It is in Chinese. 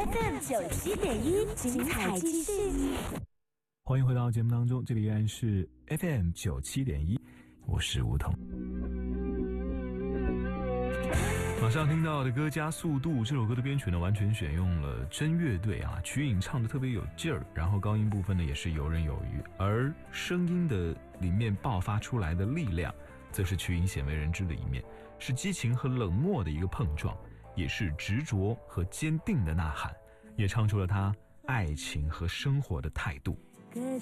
FM97.1，精彩继续。 欢迎回到节目当中，这里依然是 FM97.1，我是吴桐。马上听到的歌《加速度》这首歌的编曲呢，完全选用了真乐队啊，曲颖唱的特别有劲儿，然后高音部分呢也是游刃有余，而声音的里面爆发出来的力量，则是曲颖鲜为人知的一面，是激情和冷漠的一个碰撞，也是执着和坚定的呐喊，也唱出了他爱情和生活的态度。 隔